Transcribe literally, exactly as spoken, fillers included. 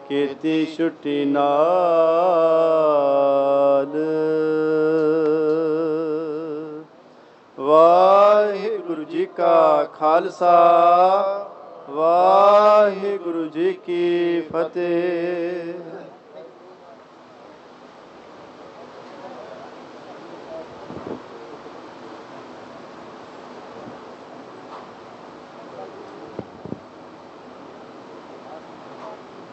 ਕੀਤੀ ਛੁੱਟੀ ਨਾਲ। ਵਾਹਿਗੁਰੂ ਜੀ ਕਾ ਖਾਲਸਾ, ਵਾਹਿਗੁਰੂ ਜੀ ਕੀ ਫਤਿਹ।